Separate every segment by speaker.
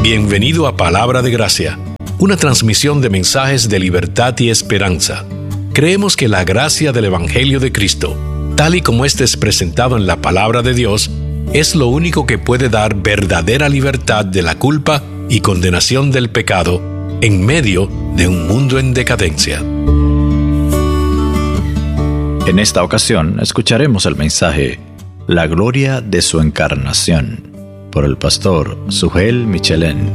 Speaker 1: Bienvenido a Palabra de Gracia, una transmisión de mensajes de libertad y esperanza. Creemos que la gracia del Evangelio de Cristo, tal y como este es presentado en la Palabra de Dios, es lo único que puede dar verdadera libertad de la culpa y condenación del pecado en medio de un mundo en decadencia.
Speaker 2: En esta ocasión escucharemos el mensaje La gloria de su encarnación por el pastor Sugel Michelén.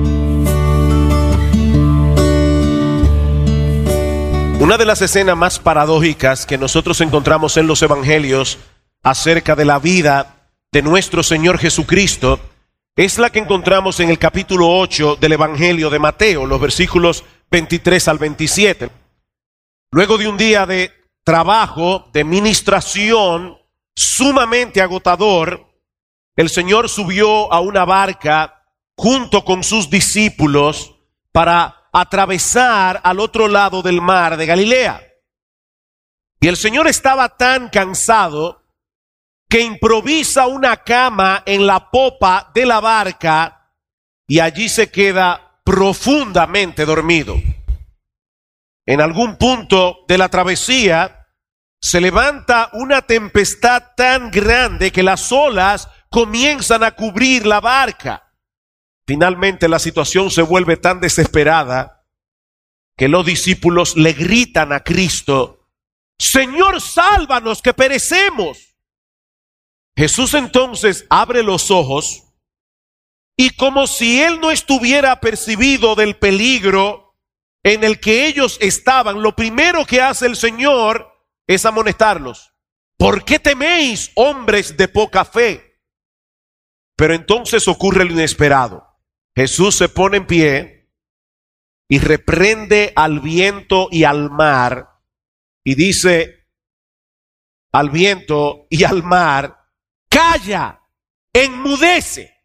Speaker 3: Una de las escenas más paradójicas que nosotros encontramos en los evangelios acerca de la vida de nuestro Señor Jesucristo es la que encontramos en el capítulo 8 del Evangelio de Mateo, los versículos 23 al 27. Luego de un día de trabajo, de ministración sumamente agotador, el Señor subió a una barca junto con sus discípulos para atravesar al otro lado del mar de Galilea. Y el Señor estaba tan cansado que improvisa una cama en la popa de la barca y allí se queda profundamente dormido. En algún punto de la travesía se levanta una tempestad tan grande que las olas comienzan a cubrir la barca. Finalmente la situación se vuelve tan desesperada que los discípulos le gritan a Cristo: Señor, sálvanos que perecemos. Jesús entonces abre los ojos y, como si él no estuviera percibido del peligro en el que ellos estaban, lo primero que hace el Señor es amonestarlos. ¿Por qué teméis, hombres de poca fe? Pero entonces ocurre lo inesperado. Jesús se pone en pie y reprende al viento y al mar y dice al viento y al mar: calla, enmudece.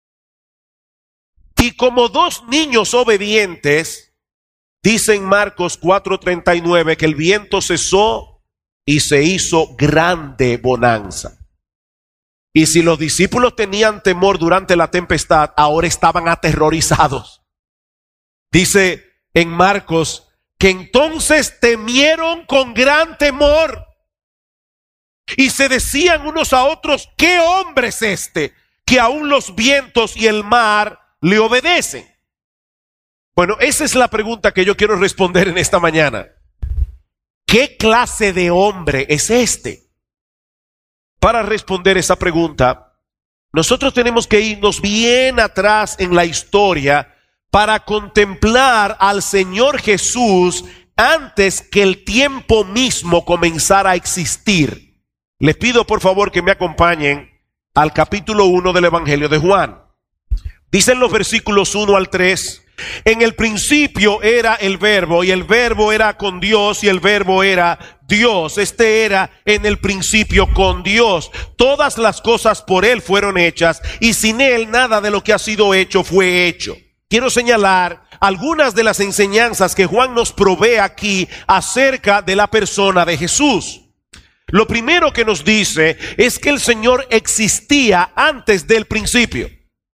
Speaker 3: Y como dos niños obedientes, dice en Marcos 4:39 que el viento cesó y se hizo grande bonanza. Y si los discípulos tenían temor durante la tempestad, ahora estaban aterrorizados. Dice en Marcos que entonces temieron con gran temor y se decían unos a otros: ¿qué hombre es este que aún los vientos y el mar le obedecen? Bueno, esa es la pregunta que yo quiero responder en esta mañana. ¿Qué clase de hombre es este? Para responder esa pregunta, nosotros tenemos que irnos bien atrás en la historia para contemplar al Señor Jesús antes que el tiempo mismo comenzara a existir. Les pido por favor que me acompañen al capítulo 1 del Evangelio de Juan. Dicen los versículos 1 al 3: en el principio era el Verbo, y el Verbo era con Dios, y el Verbo era Dios. Este era en el principio con Dios. Todas las cosas por Él fueron hechas, y sin Él nada de lo que ha sido hecho fue hecho. Quiero señalar algunas de las enseñanzas que Juan nos provee aquí acerca de la persona de Jesús. Lo primero que nos dice es que el Señor existía antes del principio,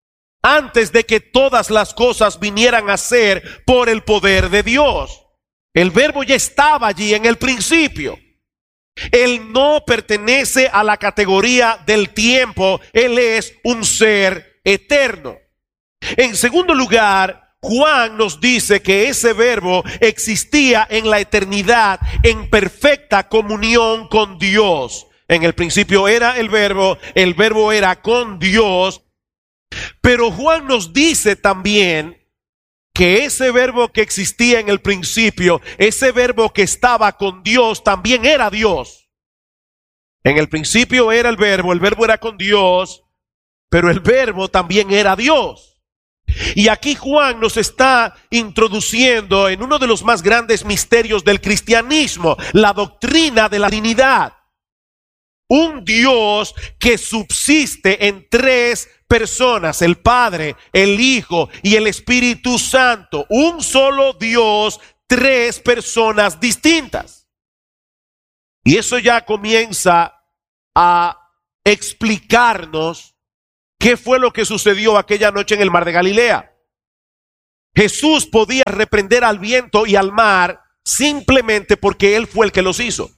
Speaker 3: antes de que todas las cosas vinieran a ser por el poder de Dios. El Verbo ya estaba allí en el principio. Él no pertenece a la categoría del tiempo. Él es un ser eterno. En segundo lugar, Juan nos dice que ese Verbo existía en la eternidad en perfecta comunión con Dios. En el principio era el Verbo era con Dios. Pero Juan nos dice también que ese Verbo que existía en el principio, ese Verbo que estaba con Dios, también era Dios. En el principio era el Verbo era con Dios, pero el Verbo también era Dios. Y aquí Juan nos está introduciendo en uno de los más grandes misterios del cristianismo, la doctrina de la Trinidad. Un Dios que subsiste en tres personas: el Padre, el Hijo y el Espíritu Santo. Un solo Dios, tres personas distintas. Y eso ya comienza a explicarnos qué fue lo que sucedió aquella noche en el mar de Galilea. Jesús podía reprender al viento y al mar simplemente porque Él fue el que los hizo.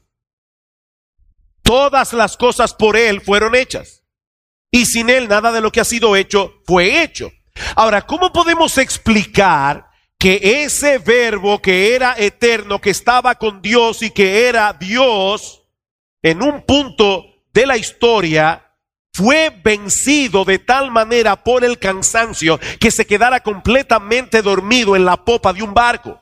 Speaker 3: Todas las cosas por Él fueron hechas. Y sin Él nada de lo que ha sido hecho fue hecho. Ahora, ¿cómo podemos explicar que ese verbo que era eterno, que estaba con Dios y que era Dios, en un punto de la historia, fue vencido de tal manera por el cansancio que se quedara completamente dormido en la popa de un barco?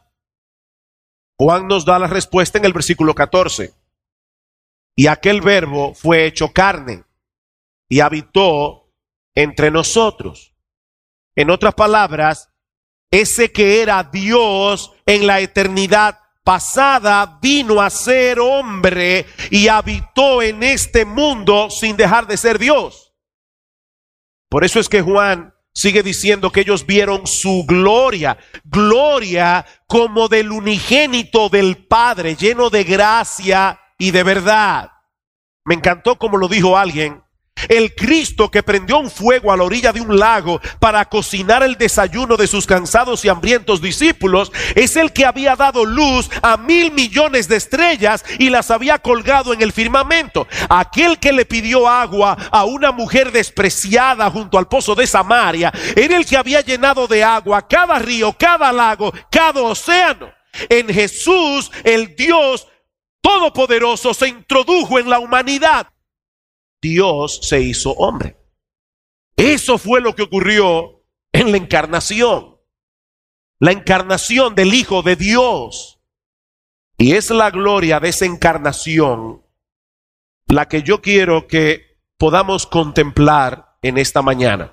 Speaker 3: Juan nos da la respuesta en el versículo 14. Y aquel verbo fue hecho carne y habitó entre nosotros. En otras palabras, ese que era Dios en la eternidad pasada vino a ser hombre y habitó en este mundo sin dejar de ser Dios. Por eso es que Juan sigue diciendo que ellos vieron su gloria, gloria como del unigénito del Padre, lleno de gracia y de verdad. Me encantó como lo dijo alguien. El Cristo que prendió un fuego a la orilla de un lago para cocinar el desayuno de sus cansados y hambrientos discípulos es el que había dado luz a 1,000 millones de estrellas y las había colgado en el firmamento. Aquel que le pidió agua a una mujer despreciada junto al pozo de Samaria era el que había llenado de agua cada río, cada lago, cada océano. En Jesús, el Dios Todopoderoso se introdujo en la humanidad. Dios se hizo hombre. Eso fue lo que ocurrió en la encarnación. La encarnación del Hijo de Dios. Y es la gloria de esa encarnación la que yo quiero que podamos contemplar en esta mañana.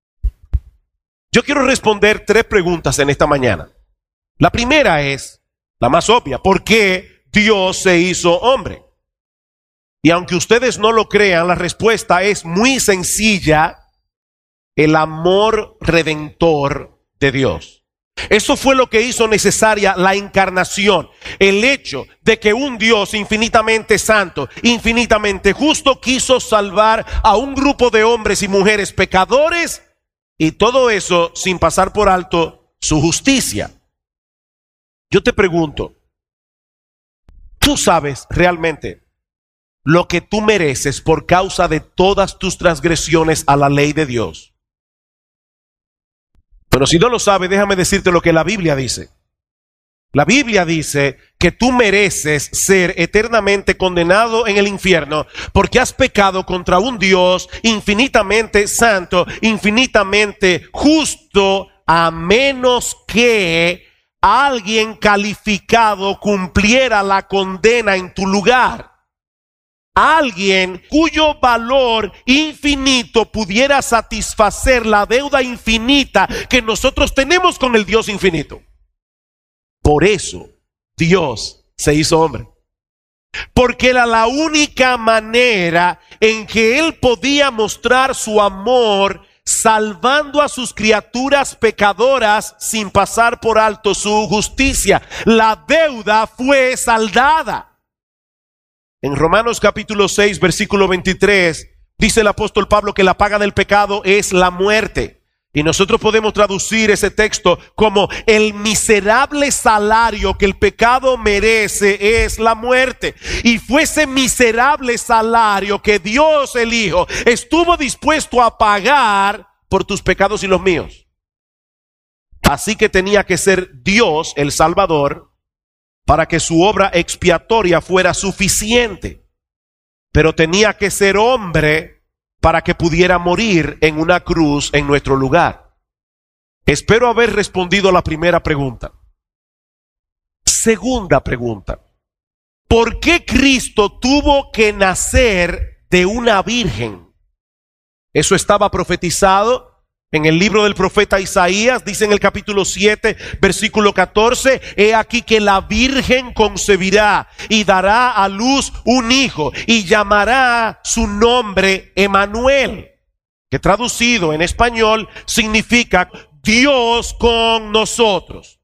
Speaker 3: Yo quiero responder 3 preguntas en esta mañana. La primera es la más obvia: ¿por qué Dios se hizo hombre? Y aunque ustedes no lo crean, la respuesta es muy sencilla: el amor redentor de Dios. Eso fue lo que hizo necesaria la encarnación. El hecho de que un Dios infinitamente santo, infinitamente justo, quiso salvar a un grupo de hombres y mujeres pecadores, y todo eso sin pasar por alto su justicia. Yo te pregunto, ¿tú sabes realmente lo que tú mereces por causa de todas tus transgresiones a la ley de Dios? Pero si no lo sabes, déjame decirte lo que la Biblia dice. La Biblia dice que tú mereces ser eternamente condenado en el infierno porque has pecado contra un Dios infinitamente santo, infinitamente justo, a menos que alguien calificado cumpliera la condena en tu lugar. Alguien cuyo valor infinito pudiera satisfacer la deuda infinita que nosotros tenemos con el Dios infinito. Por eso Dios se hizo hombre. Porque era la única manera en que Él podía mostrar su amor, salvando a sus criaturas pecadoras sin pasar por alto su justicia. La deuda fue saldada. En Romanos capítulo 6, versículo 23, dice el apóstol Pablo que la paga del pecado es la muerte. Y nosotros podemos traducir ese texto como: el miserable salario que el pecado merece es la muerte. Y fue ese miserable salario que Dios el Hijo estuvo dispuesto a pagar por tus pecados y los míos. Así que tenía que ser Dios el Salvador para que su obra expiatoria fuera suficiente. Pero tenía que ser hombre para que pudiera morir en una cruz en nuestro lugar. Espero haber respondido la primera pregunta. Segunda pregunta: ¿por qué Cristo tuvo que nacer de una virgen? Eso estaba profetizado en el libro del profeta Isaías. Dice en el capítulo 7, versículo 14: he aquí que la virgen concebirá y dará a luz un hijo y llamará su nombre Emanuel, que traducido en español significa Dios con nosotros.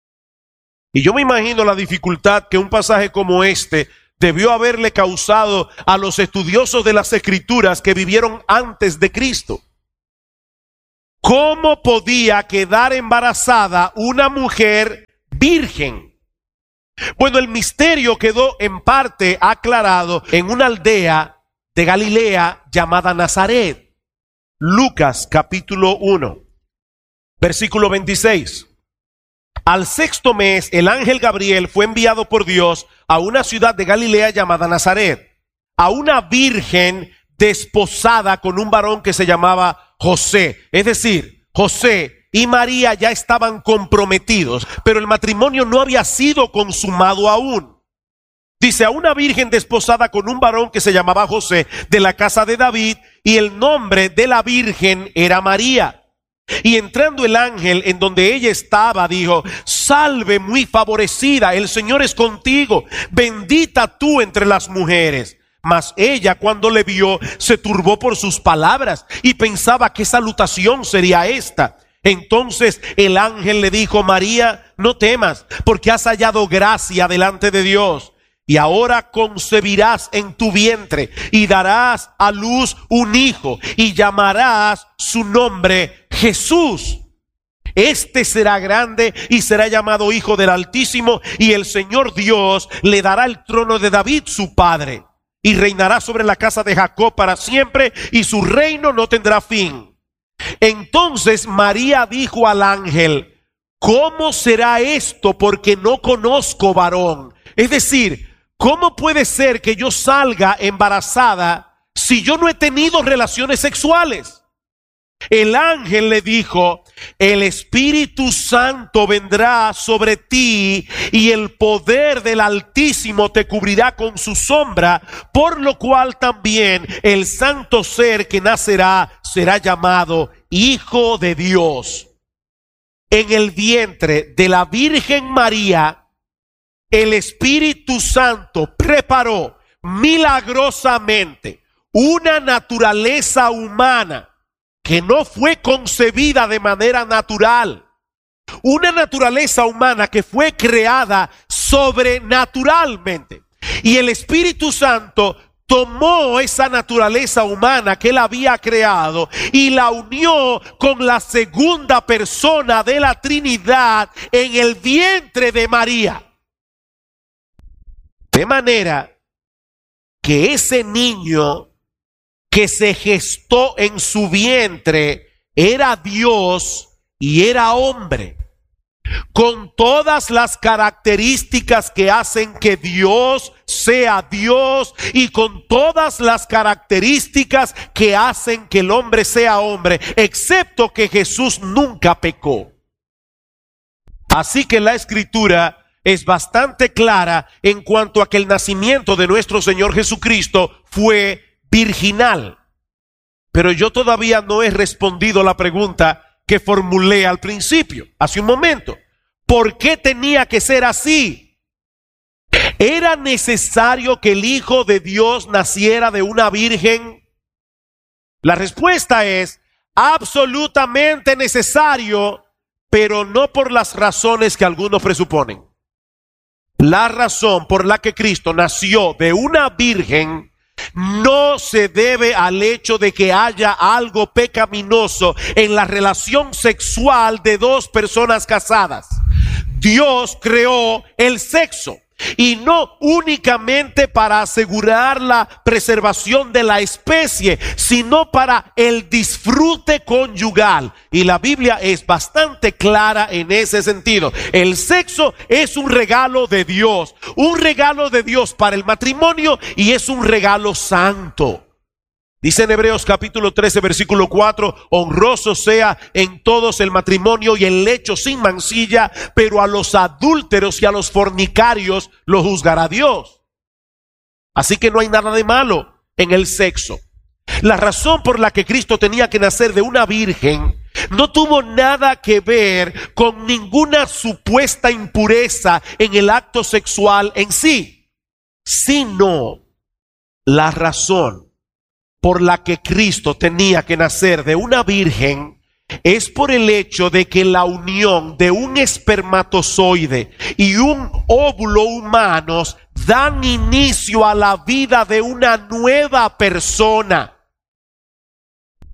Speaker 3: Y yo me imagino la dificultad que un pasaje como este debió haberle causado a los estudiosos de las Escrituras que vivieron antes de Cristo. ¿cómo podía quedar embarazada una mujer virgen? Bueno, el misterio quedó en parte aclarado en una aldea de Galilea llamada Nazaret. Lucas capítulo 1, versículo 26. Al sexto mes, el ángel Gabriel fue enviado por Dios a una ciudad de Galilea llamada Nazaret, a una virgen desposada con un varón que se llamaba José. Es decir, José y María ya estaban comprometidos, pero el matrimonio no había sido consumado aún. Dice, a una virgen desposada con un varón que se llamaba José, de la casa de David, y el nombre de la virgen era María. Y entrando el ángel en donde ella estaba, dijo, salve muy favorecida, el Señor es contigo, bendita tú entre las mujeres. Mas ella, cuando le vio, se turbó por sus palabras y pensaba qué salutación sería esta. Entonces el ángel le dijo, María, no temas, porque has hallado gracia delante de Dios. Y ahora concebirás en tu vientre y darás a luz un hijo y llamarás su nombre Jesús. Este será grande y será llamado Hijo del Altísimo, y el Señor Dios le dará el trono de David su padre, y reinará sobre la casa de Jacob para siempre, y su reino no tendrá fin. Entonces María dijo al ángel, ¿cómo será esto? Porque no conozco varón. Es decir, ¿cómo puede ser que yo salga embarazada si yo no he tenido relaciones sexuales? El ángel le dijo, el Espíritu Santo vendrá sobre ti y el poder del Altísimo te cubrirá con su sombra, por lo cual también el santo ser que nacerá será llamado Hijo de Dios. En el vientre de la Virgen María, el Espíritu Santo preparó milagrosamente una naturaleza humana que no fue concebida de manera natural. Una naturaleza humana que fue creada sobrenaturalmente. Y el Espíritu Santo tomó esa naturaleza humana que él había creado y la unió con la segunda persona de la Trinidad en el vientre de María. De manera que ese niño que se gestó en su vientre era Dios y era hombre, con todas las características que hacen que Dios sea Dios y con todas las características que hacen que el hombre sea hombre, excepto que Jesús nunca pecó. Así que la Escritura es bastante clara en cuanto a que el nacimiento de nuestro Señor Jesucristo fue virginal. Pero yo todavía no he respondido la pregunta que formulé al principio, hace un momento. ¿Por qué tenía que ser así? ¿Era necesario que el Hijo de Dios naciera de una virgen? La respuesta es absolutamente necesario, pero no por las razones que algunos presuponen. La razón por la que Cristo nació de una virgen no se debe al hecho de que haya algo pecaminoso en la relación sexual de dos personas casadas. Dios creó el sexo y no únicamente para asegurar la preservación de la especie, sino para el disfrute conyugal. Y la Biblia es bastante clara en ese sentido. El sexo es un regalo de Dios para el matrimonio, y es un regalo santo. Dice en Hebreos capítulo 13 versículo 4, honroso sea en todos el matrimonio y el lecho sin mancilla, pero a los adúlteros y a los fornicarios lo juzgará Dios. Así que no hay nada de malo en el sexo. La razón por la que Cristo tenía que nacer de una virgen no tuvo nada que ver con ninguna supuesta impureza en el acto sexual en sí, sino la razón por la que Cristo tenía que nacer de una virgen es por el hecho de que la unión de un espermatozoide y un óvulo humanos dan inicio a la vida de una nueva persona.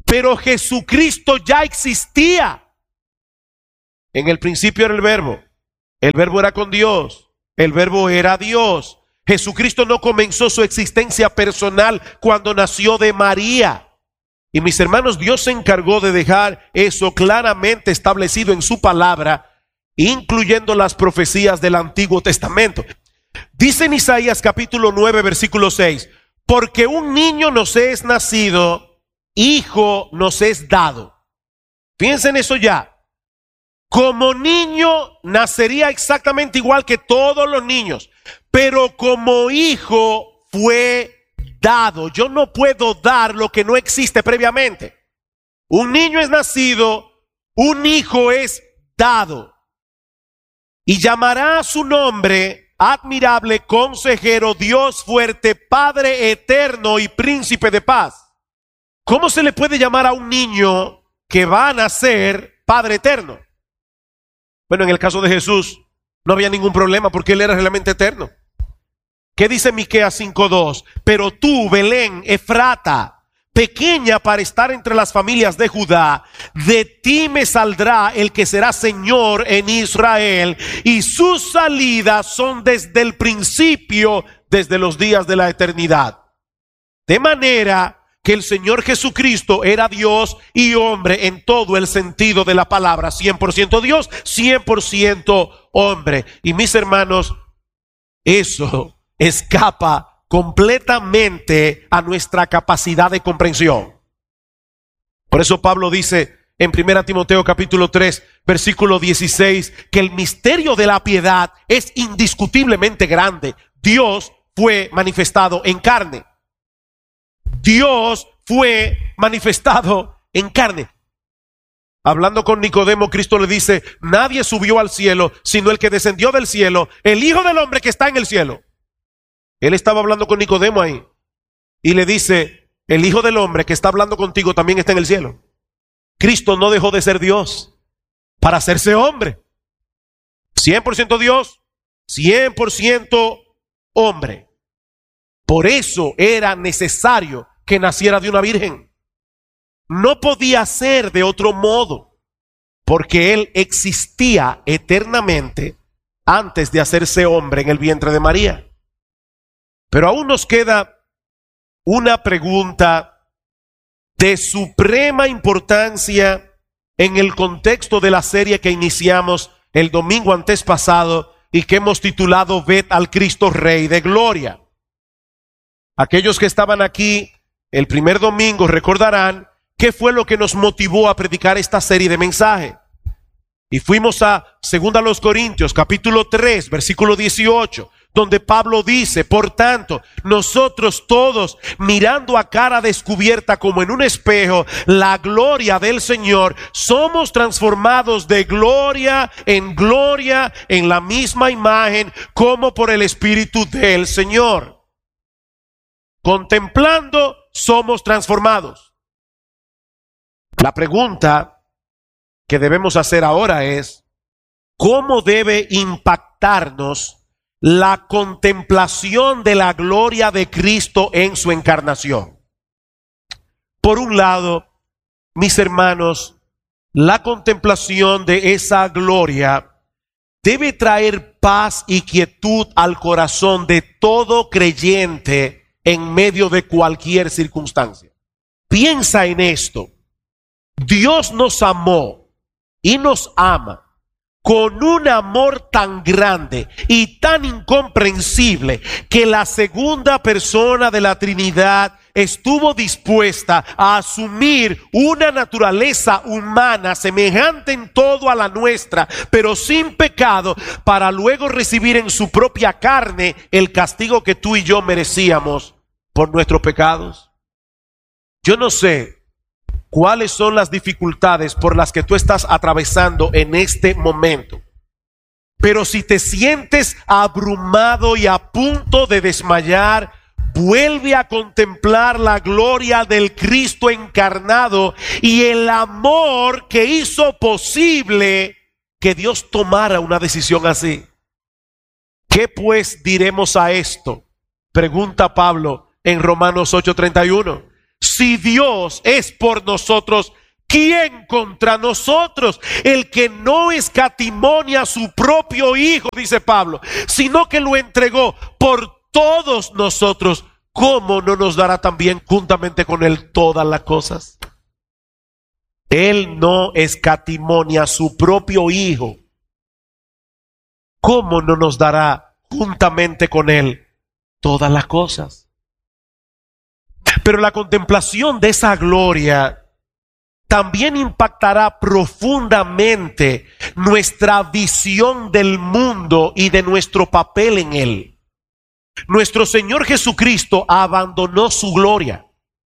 Speaker 3: Pero Jesucristo ya existía. En el principio era el verbo era con Dios, el verbo era Dios. Jesucristo no comenzó su existencia personal cuando nació de María. Y mis hermanos, Dios se encargó de dejar eso claramente establecido en su palabra, incluyendo las profecías del Antiguo Testamento. Dice en Isaías capítulo 9, versículo 6, porque un niño nos es nacido, hijo nos es dado. Fíjense en eso ya. Como niño nacería exactamente igual que todos los niños, pero como hijo fue dado. Yo no puedo dar lo que no existe previamente. Un niño es nacido, un hijo es dado. Y llamará a su nombre admirable, consejero, Dios fuerte, Padre eterno y príncipe de paz. ¿Cómo se le puede llamar a un niño que va a nacer Padre eterno? Bueno, en el caso de Jesús no había ningún problema porque él era realmente eterno. ¿Qué dice Miqueas 5:2? Pero tú, Belén, Efrata, pequeña para estar entre las familias de Judá, de ti me saldrá el que será Señor en Israel, y sus salidas son desde el principio, desde los días de la eternidad. De manera que el Señor Jesucristo era Dios y hombre en todo el sentido de la palabra, 100% Dios, 100% hombre. Y mis hermanos, eso escapa completamente a nuestra capacidad de comprensión. Por eso Pablo dice en 1 Timoteo capítulo 3, versículo 16, que el misterio de la piedad es indiscutiblemente grande. Dios fue manifestado en carne. Dios fue manifestado en carne. Hablando con Nicodemo, Cristo le dice, nadie subió al cielo, sino el que descendió del cielo, el Hijo del Hombre que está en el cielo. Él estaba hablando con Nicodemo ahí, y le dice, el Hijo del Hombre que está hablando contigo también está en el cielo. Cristo no dejó de ser Dios para hacerse hombre. 100% Dios, 100% hombre. Por eso era necesario que naciera de una virgen. No podía ser de otro modo, porque él existía eternamente antes de hacerse hombre en el vientre de María. Pero aún nos queda una pregunta de suprema importancia en el contexto de la serie que iniciamos el domingo antes pasado y que hemos titulado Ved al Cristo Rey de Gloria. Aquellos que estaban aquí el primer domingo recordarán qué fue lo que nos motivó a predicar esta serie de mensajes. Y fuimos a 2 Corintios capítulo 3 versículo 18, donde Pablo dice, por tanto, nosotros todos, mirando a cara descubierta como en un espejo la gloria del Señor, somos transformados de gloria en la misma imagen como por el Espíritu del Señor. Contemplando, somos transformados. La pregunta que debemos hacer ahora es, ¿cómo debe impactarnos la contemplación de la gloria de Cristo en su encarnación? Por un lado, mis hermanos, la contemplación de esa gloria debe traer paz y quietud al corazón de todo creyente en medio de cualquier circunstancia. Piensa en esto. Dios nos amó y nos ama con un amor tan grande y tan incomprensible que la segunda persona de la Trinidad estuvo dispuesta a asumir una naturaleza humana semejante en todo a la nuestra, pero sin pecado, para luego recibir en su propia carne el castigo que tú y yo merecíamos por nuestros pecados. Yo no sé cuáles son las dificultades por las que tú estás atravesando en este momento, pero si te sientes abrumado y a punto de desmayar, vuelve a contemplar la gloria del Cristo encarnado y el amor que hizo posible que Dios tomara una decisión así. ¿Qué pues diremos a esto?, pregunta Pablo en Romanos 8:31. Si Dios es por nosotros, ¿quién contra nosotros? El que no escatimonia a su propio Hijo, dice Pablo, sino que lo entregó por todos nosotros, ¿cómo no nos dará también juntamente con Él todas las cosas? Él no escatimonia a su propio Hijo, ¿cómo no nos dará juntamente con Él todas las cosas? Pero la contemplación de esa gloria también impactará profundamente nuestra visión del mundo y de nuestro papel en él. Nuestro Señor Jesucristo abandonó su gloria.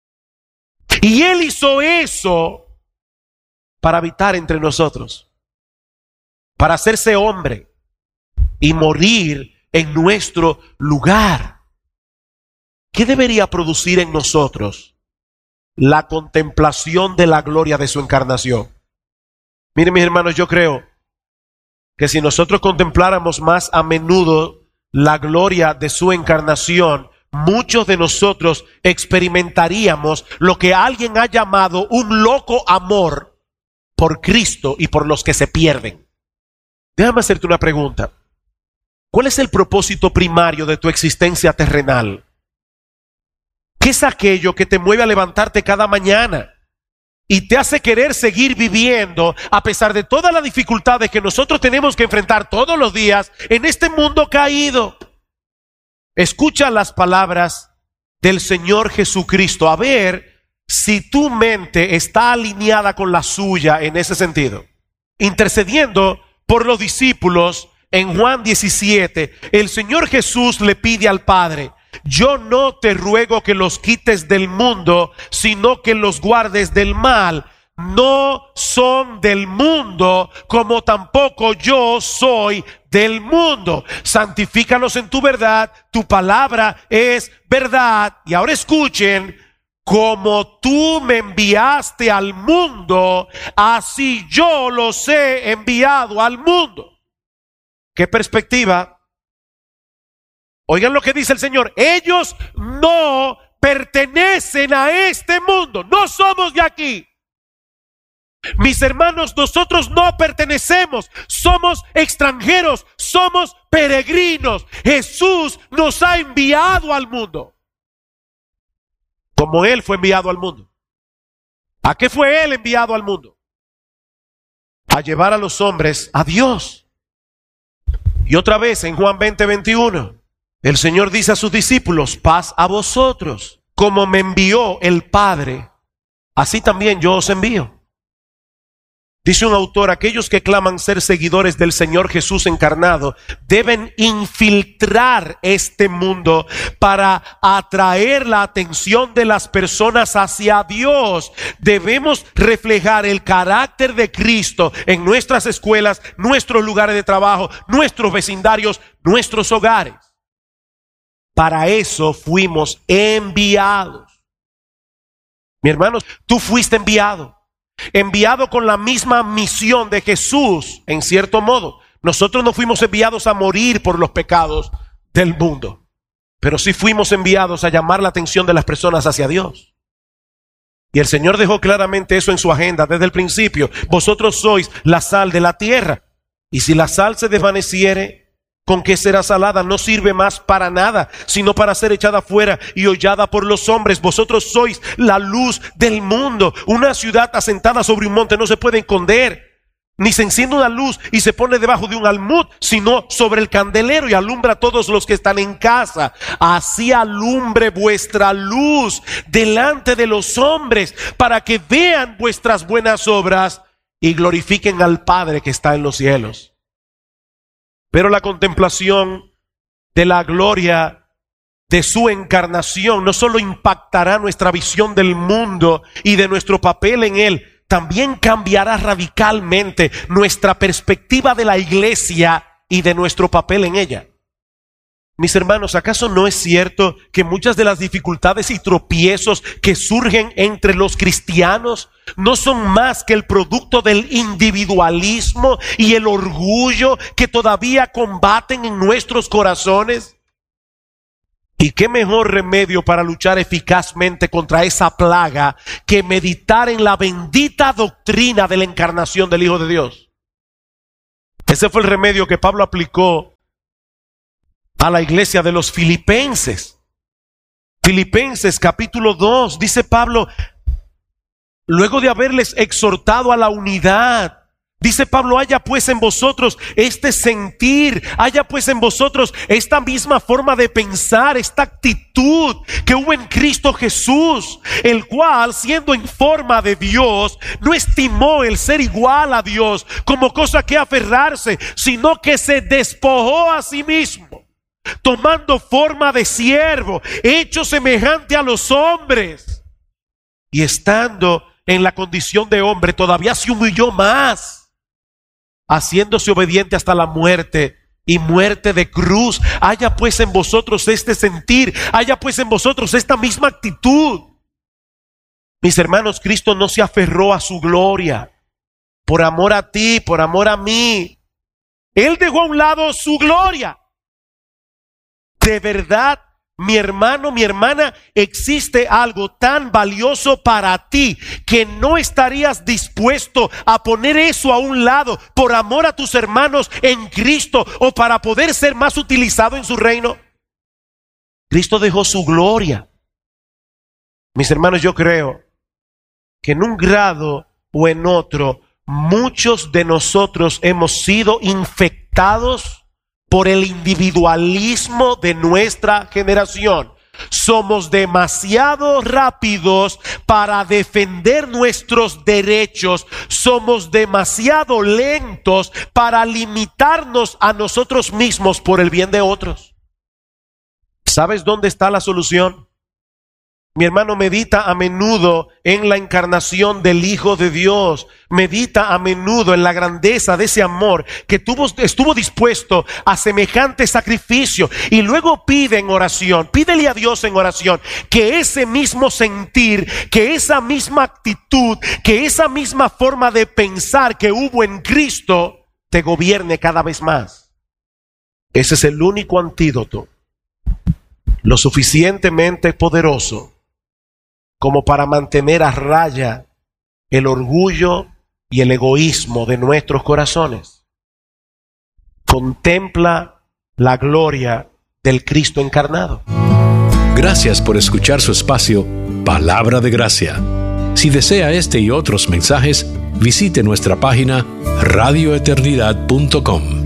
Speaker 3: Y Él hizo eso para habitar entre nosotros, para hacerse hombre y morir en nuestro lugar. ¿Qué debería producir en nosotros la contemplación de la gloria de su encarnación? Miren, mis hermanos, yo creo que si nosotros contempláramos más a menudo la gloria de su encarnación, muchos de nosotros experimentaríamos lo que alguien ha llamado un loco amor por Cristo y por los que se pierden. Déjame hacerte una pregunta. ¿Cuál es el propósito primario de tu existencia terrenal? ¿Qué es aquello que te mueve a levantarte cada mañana y te hace querer seguir viviendo a pesar de todas las dificultades que nosotros tenemos que enfrentar todos los días en este mundo caído? Escucha las palabras del Señor Jesucristo, a ver si tu mente está alineada con la suya en ese sentido. Intercediendo por los discípulos en Juan 17, el Señor Jesús le pide al Padre: yo no te ruego que los quites del mundo, sino que los guardes del mal. No son del mundo, como tampoco yo soy del mundo. Santifícalos en tu verdad, tu palabra es verdad. Y ahora escuchen: como tú me enviaste al mundo, así yo los he enviado al mundo. ¿Qué perspectiva? Oigan lo que dice el Señor: ellos no pertenecen a este mundo, no somos de aquí. Mis hermanos, nosotros no pertenecemos, somos extranjeros, somos peregrinos. Jesús nos ha enviado al mundo, como Él fue enviado al mundo. ¿A qué fue Él enviado al mundo? A llevar a los hombres a Dios. Y otra vez en Juan 20:21. El Señor dice a sus discípulos: paz a vosotros. Como me envió el Padre, así también yo os envío. Dice un autor: aquellos que claman ser seguidores del Señor Jesús encarnado deben infiltrar este mundo para atraer la atención de las personas hacia Dios. Debemos reflejar el carácter de Cristo en nuestras escuelas, nuestros lugares de trabajo, nuestros vecindarios, nuestros hogares. Para eso fuimos enviados. Mi hermano, tú fuiste enviado con la misma misión de Jesús, en cierto modo. Nosotros no fuimos enviados a morir por los pecados del mundo, pero sí fuimos enviados a llamar la atención de las personas hacia Dios. Y el Señor dejó claramente eso en su agenda desde el principio. Vosotros sois la sal de la tierra, y si la sal se desvaneciere, ¿con qué será salada? No sirve más para nada, sino para ser echada fuera y hollada por los hombres. Vosotros sois la luz del mundo. Una ciudad asentada sobre un monte no se puede esconder, ni se enciende una luz y se pone debajo de un almud, sino sobre el candelero y alumbra a todos los que están en casa. Así alumbre vuestra luz delante de los hombres, para que vean vuestras buenas obras y glorifiquen al Padre que está en los cielos. Pero la contemplación de la gloria de su encarnación no solo impactará nuestra visión del mundo y de nuestro papel en él, también cambiará radicalmente nuestra perspectiva de la iglesia y de nuestro papel en ella. Mis hermanos, ¿acaso no es cierto que muchas de las dificultades y tropiezos que surgen entre los cristianos no son más que el producto del individualismo y el orgullo que todavía combaten en nuestros corazones? ¿Y qué mejor remedio para luchar eficazmente contra esa plaga que meditar en la bendita doctrina de la encarnación del Hijo de Dios? Ese fue el remedio que Pablo aplicó a la iglesia de los Filipenses. Filipenses capítulo 2, dice Pablo, luego de haberles exhortado a la unidad, dice Pablo, haya pues en vosotros este sentir, haya pues en vosotros esta misma forma de pensar, esta actitud que hubo en Cristo Jesús, el cual, siendo en forma de Dios, no estimó el ser igual a Dios como cosa que aferrarse, sino que se despojó a sí mismo, tomando forma de siervo, hecho semejante a los hombres, y estando en la condición de hombre, todavía se humilló más, haciéndose obediente hasta la muerte y muerte de cruz. Haya pues en vosotros este sentir, haya pues en vosotros esta misma actitud. Mis hermanos, Cristo no se aferró a su gloria por amor a ti, por amor a mí. Él dejó a un lado su gloria. De verdad, mi hermano, mi hermana, existe algo tan valioso para ti que no estarías dispuesto a poner eso a un lado por amor a tus hermanos en Cristo o para poder ser más utilizado en su reino. Cristo dejó su gloria. Mis hermanos, yo creo que en un grado o en otro, muchos de nosotros hemos sido infectados por el individualismo de nuestra generación. Somos demasiado rápidos para defender nuestros derechos. Somos demasiado lentos para limitarnos a nosotros mismos por el bien de otros. ¿Sabes dónde está la solución? Mi hermano, medita a menudo en la encarnación del Hijo de Dios. Medita a menudo en la grandeza de ese amor que estuvo dispuesto a semejante sacrificio. Y luego pide en oración, pídele a Dios en oración, que ese mismo sentir, que esa misma actitud, que esa misma forma de pensar que hubo en Cristo, te gobierne cada vez más. Ese es el único antídoto, lo suficientemente poderoso como para mantener a raya el orgullo y el egoísmo de nuestros corazones. Contempla la gloria del Cristo encarnado.
Speaker 1: Gracias por escuchar su espacio Palabra de Gracia. Si desea este y otros mensajes, visite nuestra página radioeternidad.com.